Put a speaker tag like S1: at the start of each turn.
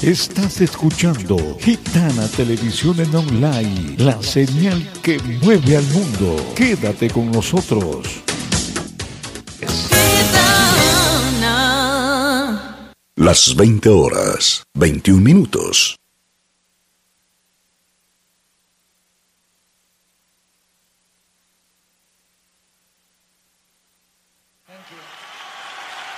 S1: Estás escuchando Gitana Televisión en Online, la señal que mueve al mundo. Quédate con nosotros.
S2: Las 20 horas, 21 minutos.